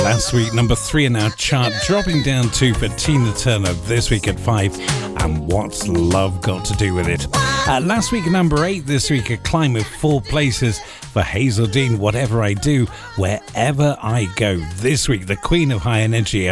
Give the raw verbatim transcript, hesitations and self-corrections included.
Last week, number three in our chart, dropping down two for Tina Turner this week at five. And What's Love Got to Do with It? Uh, last week, number eight. This week, a climb of four places for Hazel Dean. Whatever I do, wherever I go. This week, the Queen of High Energy.